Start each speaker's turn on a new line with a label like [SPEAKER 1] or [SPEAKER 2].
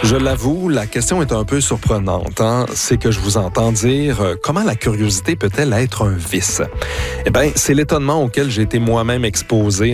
[SPEAKER 1] Je l'avoue, la question est un peu surprenante. C'est que je vous entends dire comment la curiosité peut-elle être un vice? Eh bien, c'est l'étonnement auquel j'ai été moi-même exposé